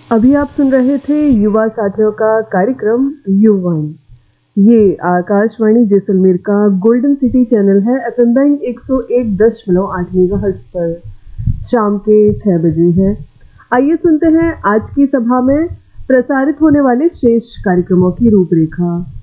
अभी आप सुन रहे थे युवा साथियों का कार्यक्रम युवन। ये आकाशवाणी जैसलमेर का गोल्डन सिटी चैनल है एफएम बैंड 101.8 मेगाहर्ट्ज पर। शाम के 6 बजे है। आइए सुनते हैं आज की सभा में प्रसारित होने वाले श्रेष्ठ कार्यक्रमों की रूपरेखा।